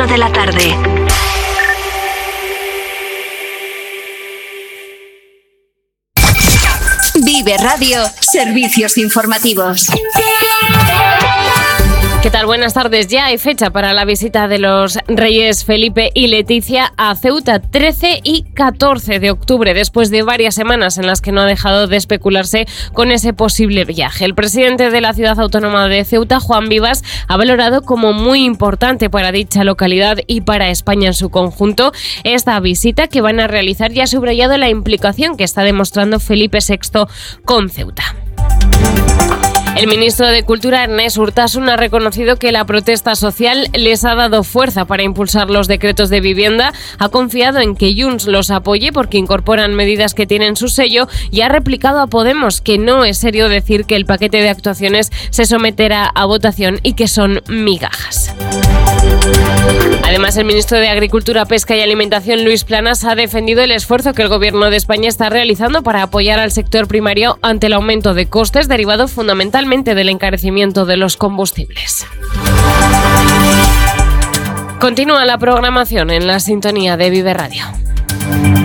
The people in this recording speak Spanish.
4 de la tarde. Vive Radio, servicios informativos. ¿Qué tal? Buenas tardes. Ya hay fecha para la visita de los reyes Felipe y Leticia a Ceuta, 13 y 14 de octubre, después de varias semanas en las que no ha dejado de especularse con ese posible viaje. El presidente de la ciudad autónoma de Ceuta, Juan Vivas, ha valorado como muy importante para dicha localidad y para España en su conjunto esta visita que van a realizar y ha subrayado la implicación que está demostrando Felipe VI con Ceuta. El ministro de Cultura, Ernest Urtasun, ha reconocido que la protesta social les ha dado fuerza para impulsar los decretos de vivienda, ha confiado en que Junts los apoye porque incorporan medidas que tienen su sello y ha replicado a Podemos que no es serio decir que el paquete de actuaciones se someterá a votación y que son migajas. Además, el ministro de Agricultura, Pesca y Alimentación, Luis Planas, ha defendido el esfuerzo que el Gobierno de España está realizando para apoyar al sector primario ante el aumento de costes derivado fundamentalmente del encarecimiento de los combustibles. Continúa la programación en la sintonía de Vive Radio.